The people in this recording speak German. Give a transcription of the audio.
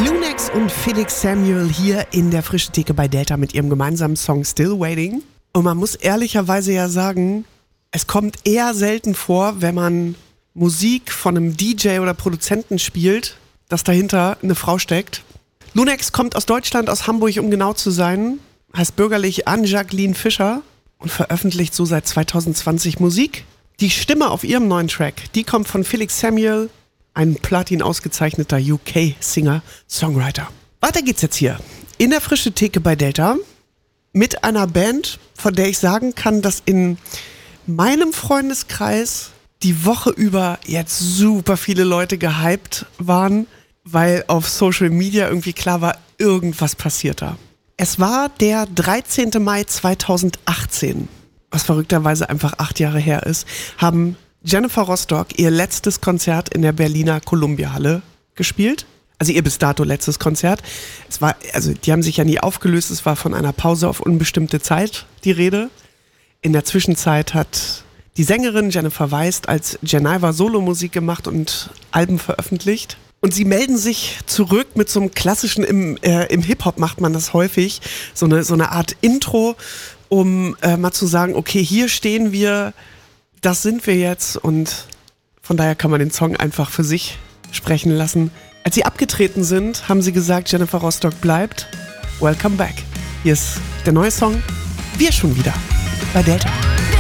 Lunex und Felix Samuel hier in der frischen Theke bei Delta mit ihrem gemeinsamen Song Still Waiting. Und man muss ehrlicherweise ja sagen, es kommt eher selten vor, wenn man Musik von einem DJ oder Produzenten spielt, dass dahinter eine Frau steckt. Lunex kommt aus Deutschland, aus Hamburg, um genau zu sein, heißt bürgerlich Anne-Jacqueline Fischer und veröffentlicht so seit 2020 Musik. Die Stimme auf ihrem neuen Track, die kommt von Felix Samuel, ein Platin ausgezeichneter UK-Singer-Songwriter. Weiter geht's jetzt hier in der frischen Theke bei Delta mit einer Band, von der ich sagen kann, dass in meinem Freundeskreis die Woche über jetzt super viele Leute gehypt waren, weil auf Social Media irgendwie klar war, irgendwas passiert da. Es war der 13. Mai 2018, was verrückterweise einfach 8 Jahre her ist, haben Jennifer Rostock ihr letztes Konzert in der Berliner Columbia-Halle gespielt. Also ihr bis dato letztes Konzert. Die haben sich ja nie aufgelöst, es war von einer Pause auf unbestimmte Zeit die Rede. In der Zwischenzeit hat die Sängerin Jennifer Weist als Geneva Solomusik gemacht und Alben veröffentlicht. Und sie melden sich zurück mit so einem klassischen, im Hip-Hop macht man das häufig, so eine Art Intro, um mal zu sagen, okay, hier stehen wir, das sind wir jetzt, und von daher kann man den Song einfach für sich sprechen lassen. Als sie abgetreten sind, haben sie gesagt, Jennifer Rostock bleibt. Welcome back. Hier ist der neue Song. Wir schon wieder bei Delta.